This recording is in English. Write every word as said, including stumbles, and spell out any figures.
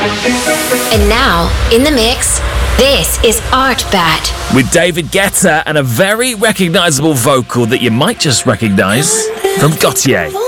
And now, in the mix, this is Art Bat. With David Guetta and a very recognisable vocal that you might just recognise from Gautier.